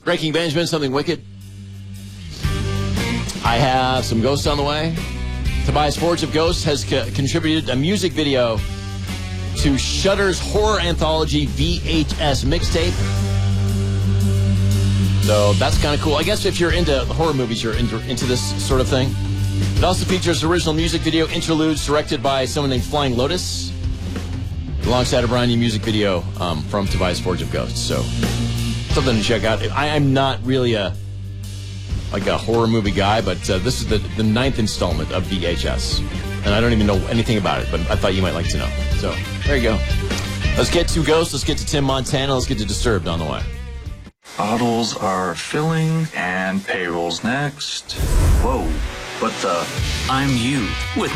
Breaking Benjamin, something wicked. I have some ghosts on the way. Tobias Forge of Ghosts has contributed a music video to Shudder's horror anthology VHS mixtape. So that's kind of cool. I guess if you're into horror movies, you're into this sort of thing. It also features original music video interludes directed by someone named Flying Lotus, alongside a brand new music video from Tobias Forge of Ghosts. So something to check out. I'm not really a horror movie guy, but this is the 9th installment of VHS. And I don't even know anything about it, but I thought you might like to know. So there you go. Let's get to Ghosts. Let's get to Tim Montana. Let's get to Disturbed on the way. Bottles are filling and payroll's next. Whoa, what the? I'm you with